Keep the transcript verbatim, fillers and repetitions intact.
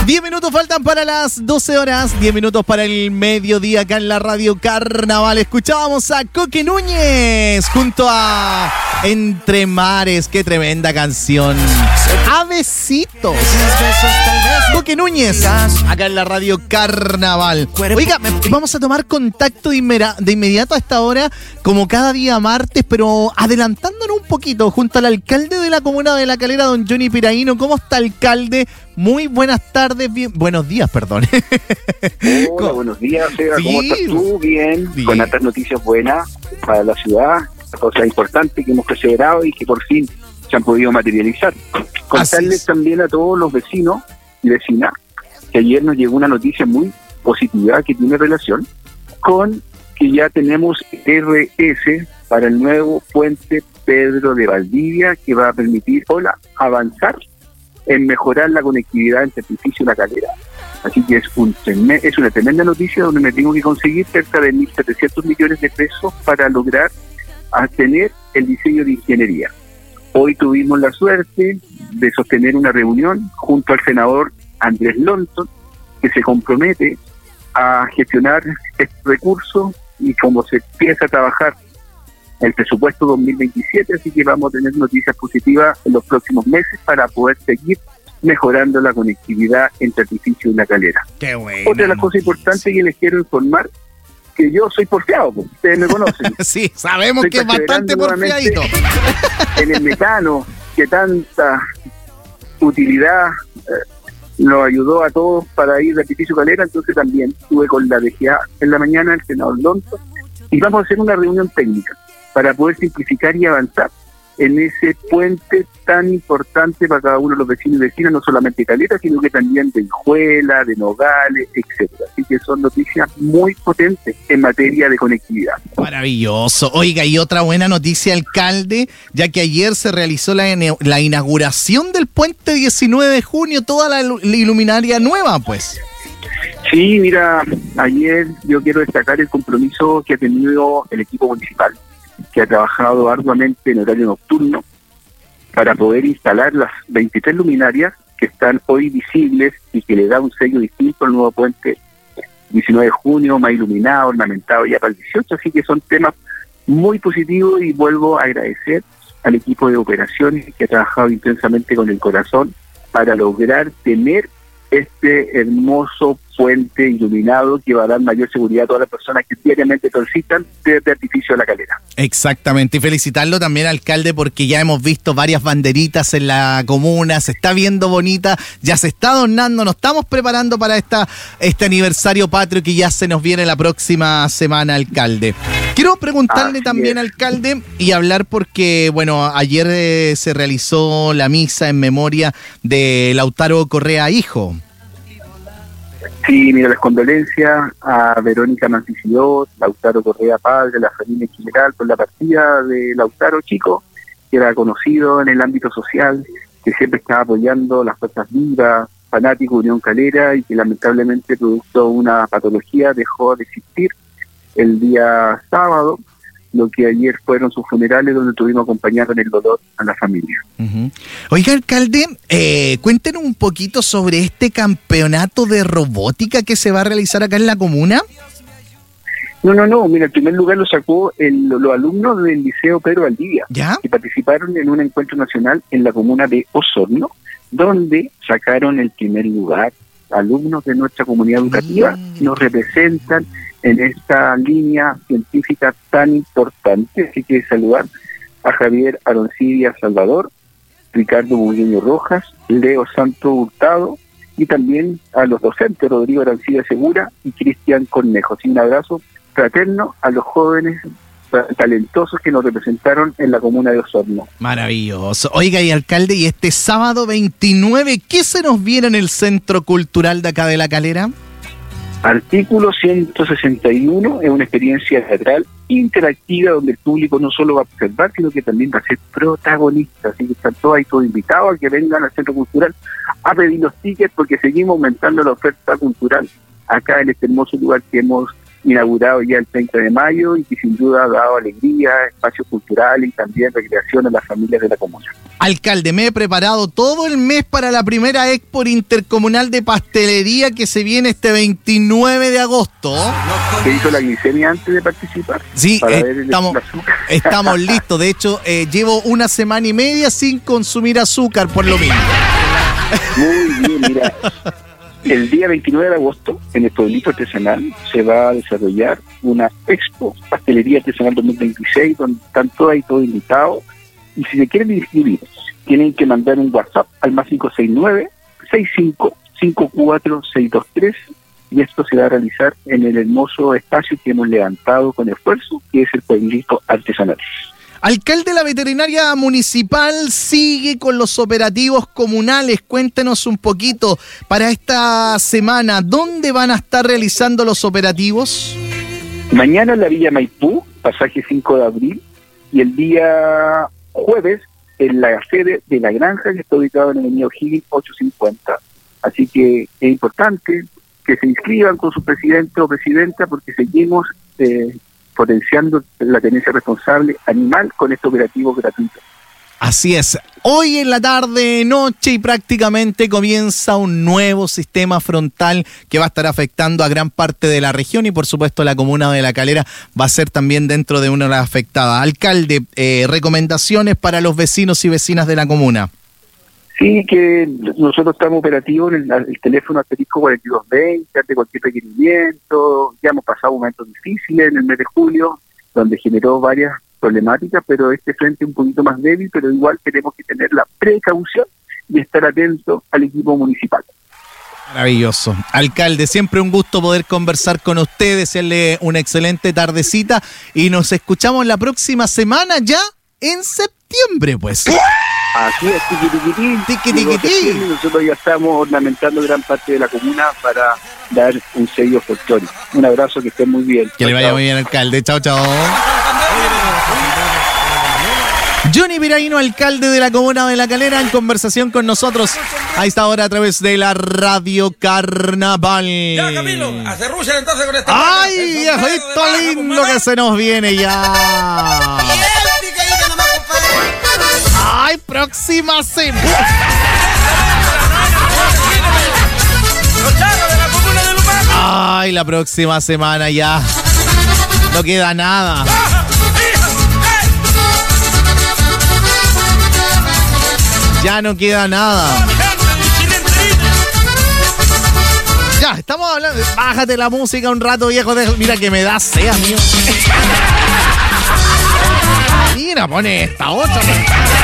diez minutos faltan para las doce horas, diez minutos para el mediodía acá en la Radio Carnaval. Escuchábamos a Coque Núñez junto a Entre Mares, qué tremenda canción. Avecitos. Coque Núñez, acá en la Radio Carnaval. Oiga, vamos a tomar contacto de, inmera- de inmediato a esta hora, como cada día martes, pero adelantándonos un poquito, junto al alcalde de la comuna de La Calera, don Johnny Piraíno. ¿Cómo está, alcalde? Muy buenas tardes, bien, buenos días, perdón. Hola, buenos días, Seba. Sí. ¿Cómo estás tú? Bien, Bien. con otras noticias buenas para la ciudad, cosas importantes que hemos perseverado y que por fin se han podido materializar. Contarles también a todos los vecinos y vecinas que ayer nos llegó una noticia muy positiva que tiene relación con que ya tenemos R S para el nuevo puente Pedro de Valdivia, que va a permitir hola, avanzar en mejorar la conectividad entre el edificio y La Calera. Así que es, un, es una tremenda noticia donde me tengo que conseguir cerca de mil setecientos millones de pesos para lograr tener el diseño de ingeniería. Hoy tuvimos la suerte de sostener una reunión junto al senador Andrés Lonton, que se compromete a gestionar este recurso y como se empieza a trabajar el presupuesto dos mil veintisiete, así que vamos a tener noticias positivas en los próximos meses para poder seguir mejorando la conectividad entre el edificio y La Calera. Qué bueno. Otra de las cosas importantes que les quiero informar, que yo soy porfiado, porque ustedes me conocen. Sí, sabemos Estoy que es bastante perseverando porfiadito. En el Mecano, que tanta utilidad eh, nos ayudó a todos para ir al edificio Calera, entonces también estuve con la D G A en la mañana, el senador Lonto, y vamos a hacer una reunión técnica para poder simplificar y avanzar en ese puente tan importante para cada uno de los vecinos y vecinas, no solamente de Calera, sino que también de Hijuela, de Nogales, etcétera. Así que son noticias muy potentes en materia de conectividad. Maravilloso. Oiga, y otra buena noticia, alcalde, ya que ayer se realizó la, la inauguración del puente diecinueve de junio, toda la, la iluminaria nueva, pues. Sí, mira, ayer yo quiero destacar el compromiso que ha tenido el equipo municipal, que ha trabajado arduamente en horario nocturno para poder instalar las veintitrés luminarias que están hoy visibles y que le da un sello distinto al nuevo puente diecinueve de junio, más iluminado, ornamentado ya para el dieciocho, así que son temas muy positivos y vuelvo a agradecer al equipo de operaciones que ha trabajado intensamente con el corazón para lograr tener este hermoso puente iluminado que va a dar mayor seguridad a todas las personas que diariamente transitan desde el edificio de La Calera. Exactamente, y felicitarlo también, alcalde, porque ya hemos visto varias banderitas en la comuna, se está viendo bonita, ya se está adornando, nos estamos preparando para esta este aniversario patrio que ya se nos viene la próxima semana, alcalde. Quiero preguntarle Así también, es. alcalde, y hablar porque, bueno, ayer eh, se realizó la misa en memoria de Lautaro Correa, hijo. Sí, mira, las condolencias a Verónica Mancisidor, Lautaro Correa padre, la familia en general, por la partida de Lautaro chico, que era conocido en el ámbito social, que siempre estaba apoyando las fuerzas vivas, fanático de Unión Calera y que lamentablemente producto de una patología dejó de existir el día sábado, lo que ayer fueron sus funerales donde tuvimos acompañado en el dolor a la familia. Uh-huh. Oiga, alcalde, eh, cuéntenos un poquito sobre este campeonato de robótica que se va a realizar acá en la comuna. No, no, no, mira, el primer lugar lo sacó el, los alumnos del Liceo Pedro Valdivia, ¿Ya? que participaron en un encuentro nacional en la comuna de Osorno, donde sacaron el primer lugar. Alumnos de nuestra comunidad educativa Mm. nos representan en esta línea científica tan importante. Así que saludar a Javier Aroncibia Salvador, Ricardo Bugueño Rojas, Leo Santo Hurtado y también a los docentes Rodrigo Arancibia Segura y Cristian Cornejo. Así un abrazo fraterno a los jóvenes talentosos que nos representaron en la comuna de Osorno. Maravilloso. Oiga, y alcalde, y este sábado veintinueve, ¿qué se nos viene en el Centro Cultural de acá de La Calera? Artículo ciento sesenta y uno es una experiencia teatral interactiva donde el público no solo va a observar, sino que también va a ser protagonista. Así que están todos ahí todos invitados a que vengan al Centro Cultural a pedir los tickets porque seguimos aumentando la oferta cultural acá en este hermoso lugar que hemos inaugurado ya el treinta de mayo y que sin duda ha dado alegría, espacio cultural y también recreación a las familias de la comuna. Alcalde, me he preparado todo el mes para la primera Expo Intercomunal de Pastelería que se viene este veintinueve de agosto. ¿Se hizo la glicemia antes de participar? Sí, para eh, ver el, estamos, el azúcar. estamos listos. De hecho, eh, llevo una semana y media sin consumir azúcar por lo mismo. Muy bien, mira. El día veintinueve de agosto, en el Pueblito Artesanal, se va a desarrollar una Expo Pastelería Artesanal dos mil veintiséis, donde están todas y todos invitados. Y si se quieren inscribir, tienen que mandar un WhatsApp al más cinco seis nueve, seis cinco, cinco cuatro seis dos tres, y esto se va a realizar en el hermoso espacio que hemos levantado con esfuerzo, que es el Pueblito Artesanal. Alcalde, la veterinaria municipal sigue con los operativos comunales. Cuéntenos un poquito para esta semana, ¿dónde van a estar realizando los operativos? Mañana en la Villa Maipú, pasaje cinco de abril, y el día jueves en la sede de La Granja, que está ubicado en el avenida O'Higgins ochocientos cincuenta. Así que es importante que se inscriban con su presidente o presidenta, porque seguimos eh, potenciando la tenencia responsable animal con este operativo gratuito. Así es. Hoy en la tarde, noche y prácticamente comienza un nuevo sistema frontal que va a estar afectando a gran parte de la región y por supuesto la comuna de La Calera va a ser también dentro de una de las afectadas. Alcalde, eh, recomendaciones para los vecinos y vecinas de la comuna. Sí, que nosotros estamos operativos en el, el teléfono asterisco cuarenta y dos veinte, ante cualquier requerimiento. Ya hemos pasado momentos difíciles en el mes de julio, donde generó varias problemáticas, pero este frente es un poquito más débil, pero igual tenemos que tener la precaución y estar atentos al equipo municipal. Maravilloso. Alcalde, siempre un gusto poder conversar con usted, desearle una excelente tardecita y nos escuchamos la próxima semana ya en septiembre, pues. Así es, tiquitiquitín. Tiquitiquitín. Nosotros ya estamos ornamentando gran parte de la comuna para dar un sello folclórico. Un abrazo, que estén muy bien. Que chao, le vaya chao. Muy bien, alcalde. Chao, chao. Johnny Piraino, alcalde de la comuna de La Calera, en conversación con nosotros a esta hora a través de la Radio Carnaval. Ya, Camilo, a Cerrucha entonces con esta. ¡Ay, viejito lindo que se nos viene ya! ¡Ay, próxima semana! ¡Ay, la próxima semana ya! No queda nada. Ya no queda nada. Ya, estamos hablando. Bájate la música un rato, viejo. De... Mira que me da sed, amigo. Mira, pone esta otra.